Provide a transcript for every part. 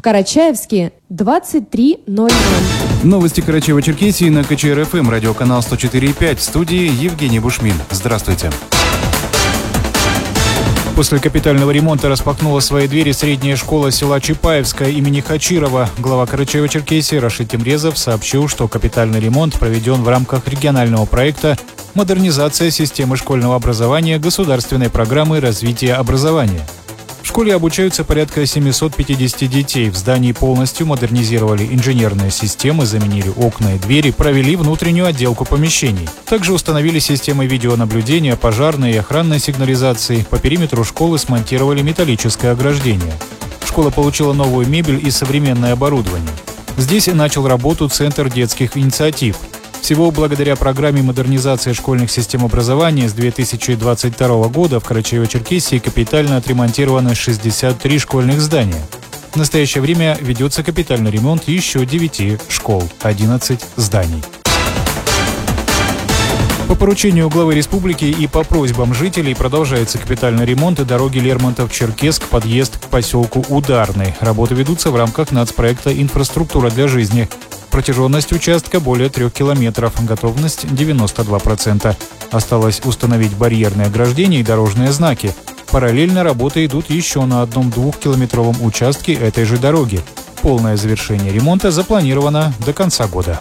Карачаевске 23:00. Новости Карачаево-Черкесии на КЧР-ФМ, радиоканал 104.5. В студии Евгений Бушмин. Здравствуйте. После капитального ремонта распахнула свои двери средняя школа села Чапаевская имени Хачирова. Глава Карачаево-Черкесии Рашид Темрезов сообщил, что капитальный ремонт проведен в рамках регионального проекта «Модернизация системы школьного образования государственной программы развития образования». В школе обучаются порядка 750 детей. В здании полностью модернизировали инженерные системы, заменили окна и двери, провели внутреннюю отделку помещений. Также установили системы видеонаблюдения, пожарной и охранной сигнализации. По периметру школы смонтировали металлическое ограждение. Школа получила новую мебель и современное оборудование. Здесь начал работу Центр детских инициатив. Всего благодаря программе модернизации школьных систем образования с 2022 года в Карачаево-Черкесии капитально отремонтировано 63 школьных здания. В настоящее время ведется капитальный ремонт еще 9 школ, 11 зданий. По поручению главы республики и по просьбам жителей продолжается капитальный ремонт дороги Лермонтов-Черкесск, подъезд к поселку Ударный. Работы ведутся в рамках нацпроекта «Инфраструктура для жизни». Протяженность участка более 3 километров, готовность 92%. Осталось установить барьерные ограждения и дорожные знаки. Параллельно работы идут еще на одном 2-километровом участке этой же дороги. Полное завершение ремонта запланировано до конца года.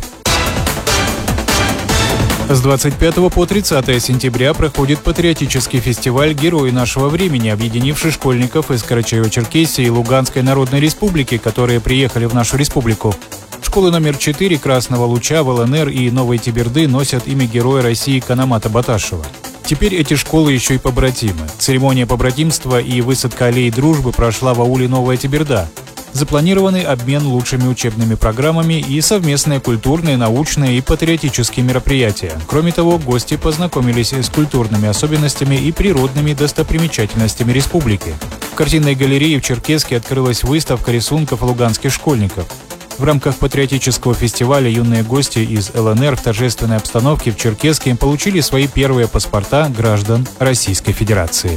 С 25 по 30 сентября проходит патриотический фестиваль «Герои нашего времени», объединивший школьников из Карачаево-Черкесии и Луганской Народной Республики, которые приехали в нашу республику. Школы номер 4 Красного Луча, в ЛНР и Новой Теберды носят имя Героя России Канамата Баташева. Теперь эти школы еще и побратимы. Церемония побратимства и высадка аллеи дружбы прошла в ауле Новая Теберда. Запланированы обмен лучшими учебными программами и совместные культурные, научные и патриотические мероприятия. Кроме того, гости познакомились с культурными особенностями и природными достопримечательностями республики. В картинной галерее в Черкесске открылась выставка рисунков луганских школьников. В рамках патриотического фестиваля юные гости из ЛНР в торжественной обстановке в Черкесске получили свои первые паспорта граждан Российской Федерации.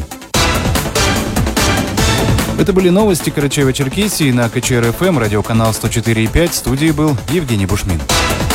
Это были новости Карачаево-Черкесии на КЧР-ФМ, радиоканал 104.5. В студии был Евгений Бушмин.